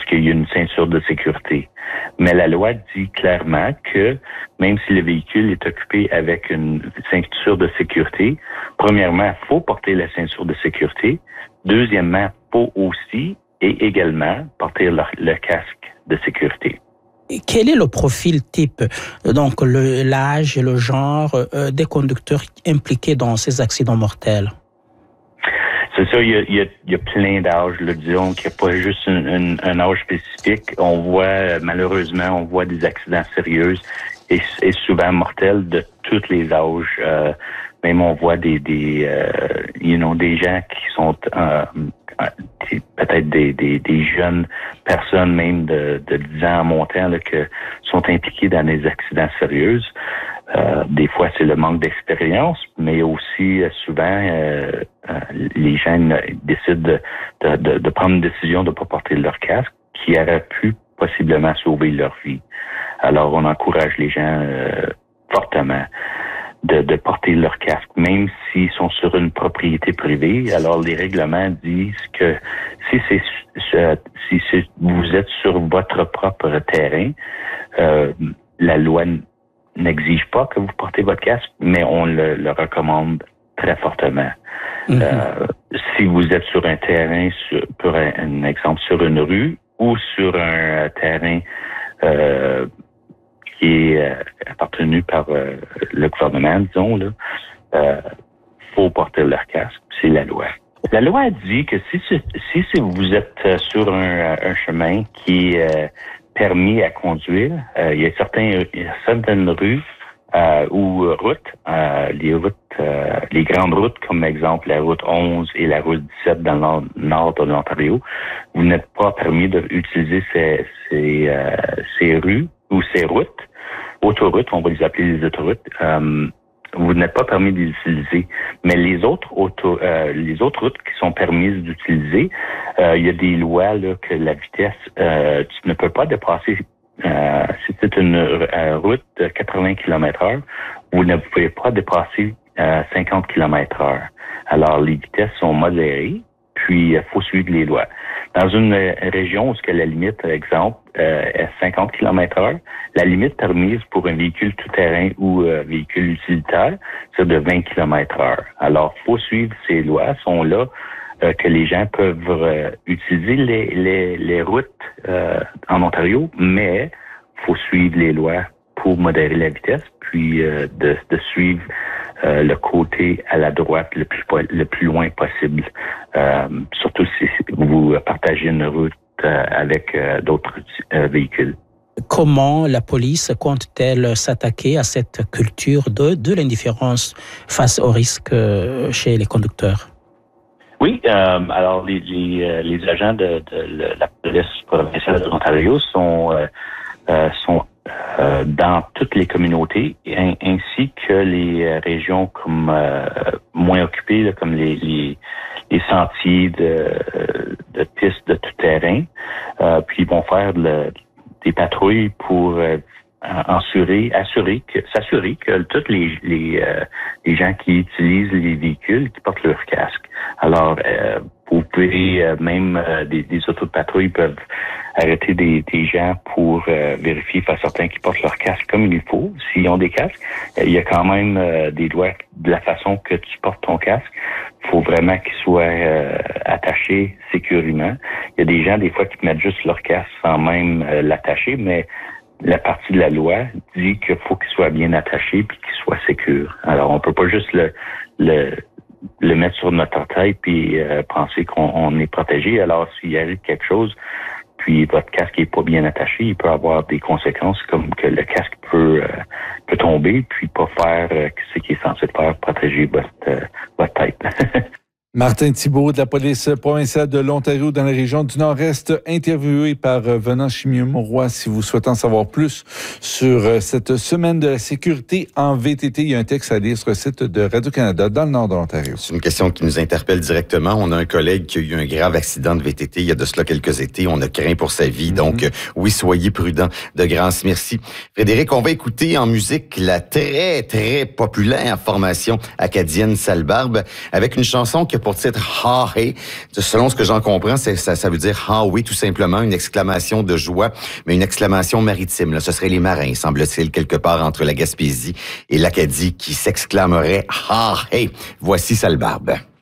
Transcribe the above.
qu'il y a une ceinture de sécurité. Mais la loi dit clairement que même si le véhicule est occupé avec une ceinture de sécurité, premièrement, il faut porter la ceinture de sécurité. Deuxièmement, il faut aussi et également porter le casque de sécurité. Quel est le profil type, donc l'âge et le genre des conducteurs impliqués dans ces accidents mortels? C'est ça, il y a plein d'âges. Disons qu'il n'y a pas juste un âge spécifique. Malheureusement, on voit des accidents sérieux et souvent mortels de tous les âges. Même on voit des gens qui sont peut-être des jeunes personnes, même de 10 ans en montant, là, que sont impliqués dans des accidents sérieux. Des fois, c'est le manque d'expérience, mais aussi souvent, les gens décident de prendre une décision de ne pas porter leur casque qui aurait pu possiblement sauver leur vie. Alors, on encourage les gens fortement de porter leur casque, même s'ils sont sur une propriété privée. Alors, les règlements disent que si vous êtes sur votre propre terrain, la loi n'exige pas que vous portez votre casque, mais on le recommande très fortement. Si vous êtes sur un terrain, pour un exemple, sur une rue ou sur un terrain qui est appartenu par le gouvernement, disons, là, faut porter leur casque. C'est la loi. La loi dit que si vous êtes sur un chemin qui est permis à conduire, il y a certaines rues ou routes, les grandes routes, comme exemple la route 11 et la route 17 dans le nord de l'Ontario, vous n'êtes pas permis d'utiliser ces rues ou ces routes, autoroutes, on va les appeler les autoroutes, vous n'êtes pas permis de les utiliser. Mais les autres routes qui sont permises d'utiliser, il y a des lois là, que la vitesse, tu ne peux pas dépasser. Si c'est une route de 80 km/h, vous ne pouvez pas dépasser 50 km/h. Alors, les vitesses sont modérées, puis il faut suivre les lois. Dans une région où la limite, par exemple, est 50 km/h, la limite permise pour un véhicule tout-terrain ou véhicule utilitaire, c'est de 20 km/h. Alors, il faut suivre ces lois, sont là que les gens peuvent utiliser les routes en Ontario, mais il faut suivre les lois pour modérer la vitesse, puis de suivre le côté à la droite le plus loin possible. Surtout si vous partagez une route avec d'autres véhicules. Comment la police compte-t-elle s'attaquer à cette culture de l'indifférence face au risque chez les conducteurs? Oui, alors les agents de la police provinciale de l'Ontario sont dans toutes les communautés, ainsi que les régions comme moins occupées, là, comme les sentiers de pistes de tout terrain. Puis ils vont faire des patrouilles pour s'assurer que tous les gens qui utilisent les véhicules qui portent leur casque. Alors, vous pouvez même des autos de patrouille peuvent arrêter des gens pour vérifier, faire certains qui portent leur casque comme il faut. S'ils ont des casques, il y a quand même des lois de la façon que tu portes ton casque. Il faut vraiment qu'il soit attaché sécurisement. Il y a des gens, des fois, qui mettent juste leur casque sans même l'attacher, mais la partie de la loi dit qu'il faut qu'il soit bien attaché puis qu'il soit sécure. Alors, on peut pas juste le mettre sur notre tête puis penser qu'on est protégé. Alors, s'il arrive quelque chose, puis votre casque est pas bien attaché, il peut avoir des conséquences comme que le casque peut tomber puis pas faire ce qu'il est censé faire, protéger votre tête. Martin Thibault de la police provinciale de l'Ontario dans la région du Nord-Est, interviewé par Venant Chimieux-Monroy. Si vous souhaitez en savoir plus sur cette semaine de la sécurité en VTT, il y a un texte à lire sur le site de Radio-Canada dans le nord de l'Ontario. C'est une question qui nous interpelle directement. On a un collègue qui a eu un grave accident de VTT il y a de cela quelques étés. On a craint pour sa vie. Donc, oui, soyez prudents. De grâce, merci. Frédéric, on va écouter en musique la très, très populaire formation acadienne Sale Barbe avec une chanson qui a pour titre « Ha hey ». Selon ce que j'en comprends, ça veut dire « Ha oui », tout simplement, une exclamation de joie, mais une exclamation maritime. Là, ce serait les marins, semble-t-il, quelque part entre la Gaspésie et l'Acadie, qui s'exclameraient « Ha hey ». Voici Sale Barbe.